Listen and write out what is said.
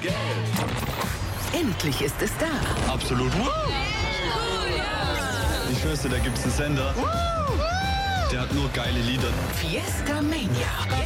Geld. Endlich ist es da. Absolut. Ich schwör's dir, da gibt's einen Sender. Der hat nur geile Lieder. Fiesta Mania.